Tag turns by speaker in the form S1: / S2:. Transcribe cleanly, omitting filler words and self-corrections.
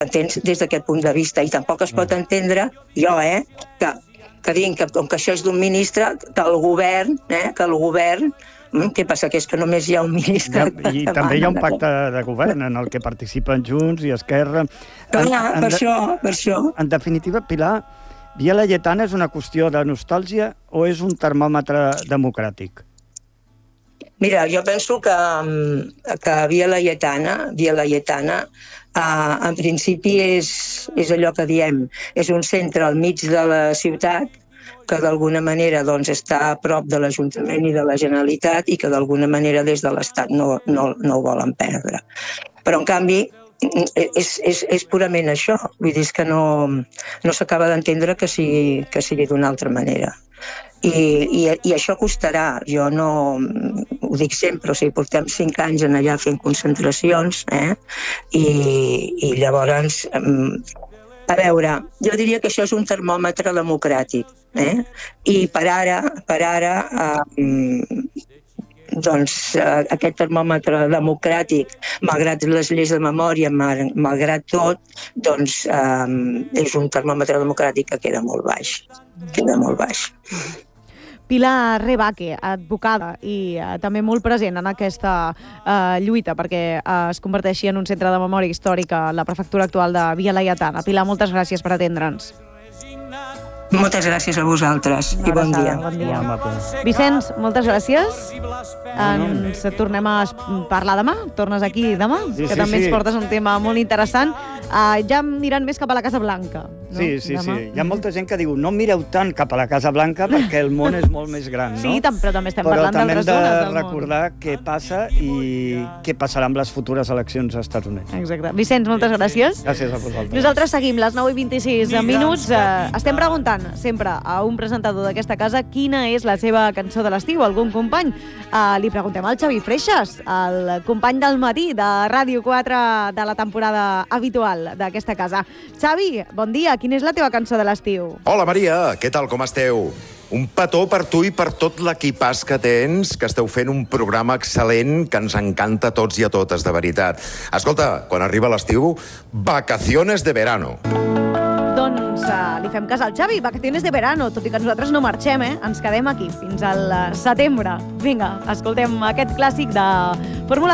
S1: Entens? Des d'aquest punt de vista. I tampoc es pot entendre, jo, que diguin que com que això és d'un ministre, que el govern, què passa? Que és que només hi ha un ministre.
S2: I també hi ha un pacte de govern en el que participen Junts i Esquerra.
S1: Clar, per això.
S2: En definitiva, Pilar, Via Laietana és una qüestió de nostàlgia o és un termòmetre democràtic?
S1: Mira, jo penso que Via Laietana, en principi és allò que diem, és un centre al mig de la ciutat que d'alguna manera està a prop de l'Ajuntament i de la Generalitat i que d'alguna manera des de l'Estat no ho volen perdre. Però, en canvi, és purament això. Vull dir, és que no s'acaba d'entendre que sigui d'una altra manera. I això costarà. Jo no ho dic sempre, portem 5 anys en allà fent concentracions, i llavors, a veure, jo diria que això és un termòmetre democràtic, i per ara, aquest termòmetre democràtic, malgrat les lleis de memòria, malgrat tot, és un termòmetre democràtic que queda molt baix.
S3: Pilar Rebaque, advocada i també molt present en aquesta lluita perquè es converteixi en un centre de memòria històrica la prefectura actual de Via Laietana. Pilar, moltes gràcies per atendre'ns.
S1: Moltes gràcies a vosaltres i bon dia.
S3: Bon dia. Vicenç, moltes gràcies. Ens tornem a parlar demà. Tornes aquí demà, que també ens portes un tema molt interessant. Ja miren més cap a la Casa Blanca.
S2: Sí. Hi ha molta gent que diu no mireu tant cap a la Casa Blanca perquè el món és molt més gran, no?
S3: Sí, però també estem parlant d'altres zones del món.
S2: Però també hem de recordar què passa i què passarà amb les futures eleccions als Estats Units.
S3: Exacte. Vicenç, moltes gràcies.
S2: Gràcies a vosaltres.
S3: Nosaltres seguim les 9:26 minuts. Estem preguntant sempre a un presentador d'aquesta casa quina és la seva cançó de l'estiu, algun company. Li preguntem al Xavi Freixas, el company del matí de Ràdio 4 de la temporada habitual d'aquesta casa. Xavi, bon dia, quina és la teva cançó de l'estiu?
S4: Hola Maria, què tal, com esteu? Un petó per tu i per tot l'equipàs que tens, que esteu fent un programa excel·lent que ens encanta a tots i a totes, de veritat. Escolta, quan arriba l'estiu, vacaciones de verano.
S3: Doncs li fem cas al Xavi, vacaciones de verano, tot i que nosaltres no marxem, ens quedem aquí fins al setembre. Vinga, escoltem aquest clàssic de Fórmula